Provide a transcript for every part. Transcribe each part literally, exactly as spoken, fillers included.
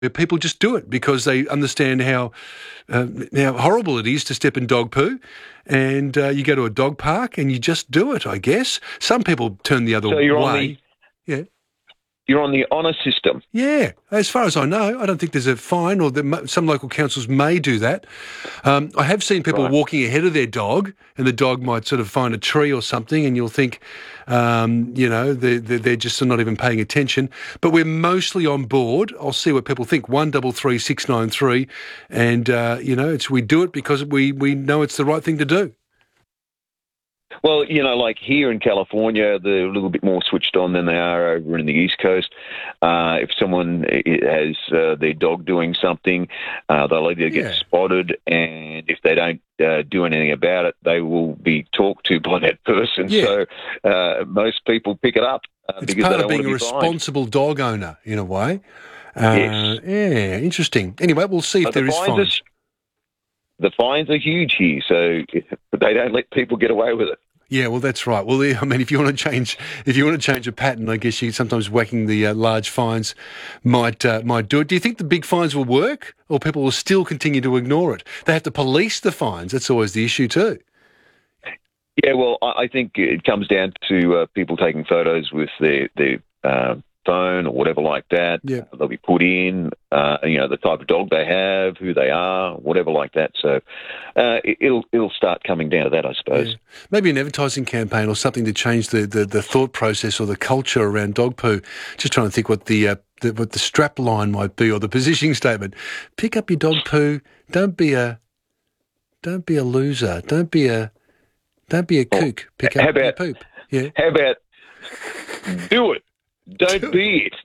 people just do it because they understand how uh, how horrible it is to step in dog poo, and uh, you go to a dog park and you just do it. I guess some people turn the other So you're way. on the yeah. you're on the honour system. Yeah, as far as I know, I don't think there's a fine, or that some local councils may do that. Um, I have seen people Right. walking ahead of their dog, and the dog might sort of find a tree or something, and you'll think, um, you know, they're, they're just not even paying attention. But we're mostly on board. I'll see what people think. One double three six nine three, and uh, you know, it's we do it because we we know it's the right thing to do. Well, you know, like here in California, they're a little bit more switched on than they are over in the East Coast. Uh, if someone has uh, their dog doing something, uh, they'll either get Yeah. spotted, and if they don't uh, do anything about it, they will be talked to by that person. Yeah. So uh, most people pick it up uh, It's because part they of don't being a want to be fined. responsible dog owner, in a way. Uh, Yes. Yeah, interesting. Anyway, we'll see if But there the is fines are- fines. The fines are huge here, so they don't let people get away with it. Yeah, well, that's right. Well, I mean, if you want to change, if you want to change a pattern, I guess you sometimes whacking the uh, large fines might uh, might do it. Do you think the big fines will work, or people will still continue to ignore it? They have to police the fines. That's always the issue too. Yeah, well, I I think it comes down to uh, people taking photos with their their uh, phone or whatever like that. Yeah. They'll be put in, uh, you know, the type of dog they have, who they are, whatever like that. So uh, it, it'll it'll start coming down to that, I suppose. Yeah. Maybe an advertising campaign or something to change the, the, the thought process or the culture around dog poo. Just trying to think what the, uh, the what the strap line might be or the positioning statement. Pick up your dog poo. Don't be a don't be a loser. Don't be a don't be a kook. Pick how up your about- poop. Yeah. How about do it? Don't be it.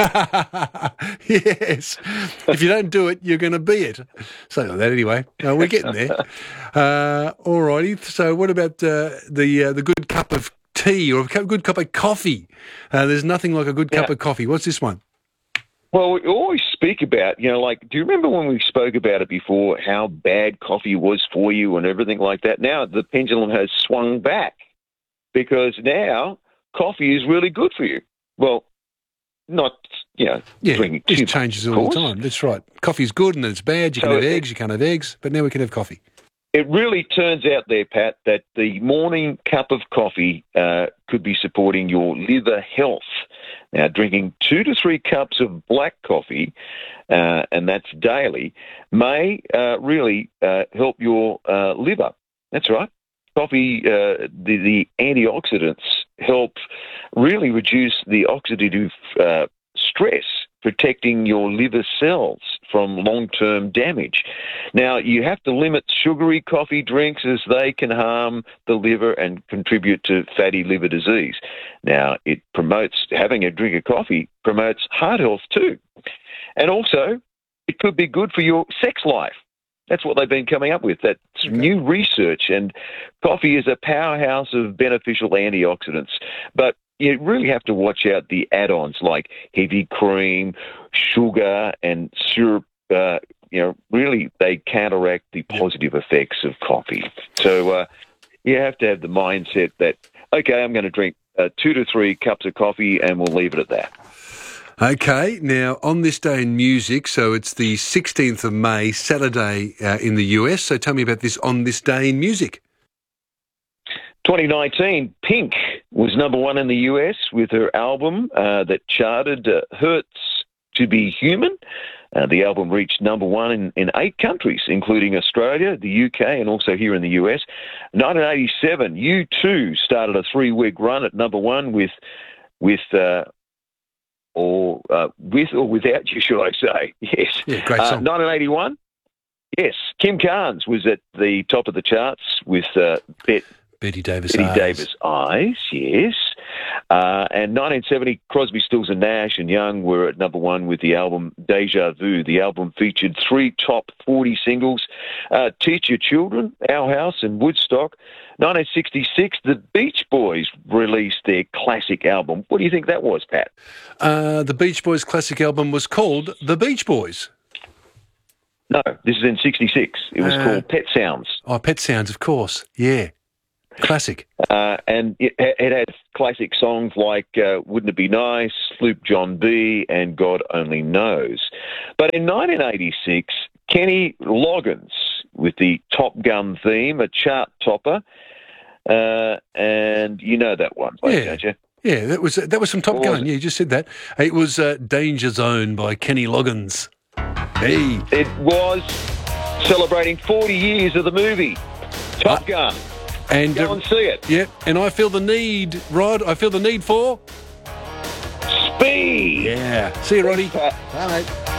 Yes. If you don't do it, you're going to be it. Something like that anyway. Uh, we're getting there. Uh, all righty. So what about uh, the uh, the good cup of tea or a cu- good cup of coffee? Uh, there's nothing like a good cup Yeah. of coffee. What's this one? Well, we always speak about, you know, like, do you remember when we spoke about it before, how bad coffee was for you and everything like that? Now the pendulum has swung back because now coffee is really good for you. Well, not, you know, Yeah, drinking it too changes much, of all the course. time. That's right. Coffee's good and then it's bad. You can So have it- eggs, you can't have eggs, but now we can have coffee. It really turns out there, Pat, that the morning cup of coffee uh, could be supporting your liver health. Now, drinking two to three cups of black coffee, uh, and that's daily, may uh, really uh, help your uh, liver. That's right. Coffee, uh, the, the antioxidants help really reduce the oxidative uh, stress, protecting your liver cells from long-term damage. Now, you have to limit sugary coffee drinks as they can harm the liver and contribute to fatty liver disease. Now, it promotes, having a drink of coffee promotes heart health too. And also, it could be good for your sex life. That's what they've been coming up with. That's Okay. new research, and coffee is a powerhouse of beneficial antioxidants. But you really have to watch out the add-ons like heavy cream, sugar, and syrup. Uh, you know, really they counteract the positive effects of coffee. So uh, you have to have the mindset that, okay, I'm going to drink uh, two to three cups of coffee, and we'll leave it at that. Okay, now on this day in music, so it's the sixteenth of May, Saturday uh, in the U S. So tell me about this on this day in music. twenty nineteen, Pink was number one in the U S with her album uh, that charted uh, Hurts to Be Human. Uh, the album reached number one in, in eight countries, including Australia, the U K, and also here in the U S. nineteen eighty-seven, U two started a three-week run at number one with, with uh, or uh, with or without you, should I say? Yes. Yeah, great Uh, song. nineteen eighty-one. Yes, Kim Carnes was at the top of the charts with uh, Bet. Betty Davis. Betty Eyes. Davis Eyes, yes. Uh, and nineteen seventy, Crosby, Stills and Nash and Young were at number one with the album Deja Vu. The album featured three top forty singles, uh, Teach Your Children, Our House and Woodstock. nineteen sixty-six, the Beach Boys released their classic album. What do you think that was, Pat? Uh, the Beach Boys' classic album was called The Beach Boys. No, this is in sixty-six. It was Uh, called Pet Sounds. Oh, Pet Sounds, of course. Yeah. Classic. Uh, and it, it had classic songs like uh, Wouldn't It Be Nice, Sloop John B, and God Only Knows. But in nineteen eighty-six, Kenny Loggins, with the Top Gun theme, a chart topper, uh, and you know that one, Yeah. don't you? Yeah, that was that was some Top What was Gun. it? Yeah, you just said that. It was uh, Danger Zone by Kenny Loggins. Hey. It was celebrating forty years of the movie, Top Uh, Gun. And Go uh, and see it. yeah, and I feel the need, Rod. I feel the need for Speed. yeah. See you, Roddy. Pat. Bye, mate.